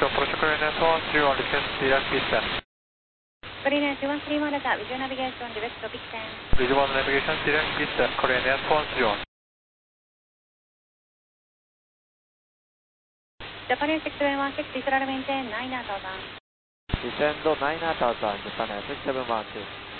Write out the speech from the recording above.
to approach Korean 131, request direct distance. Korean 131 monitor, visual navigation, direct topic 10. Visual navigation, direct distance, Korean 131. Japan 6716, visual maintain 9,000. Descend 9,000, Japan 6716.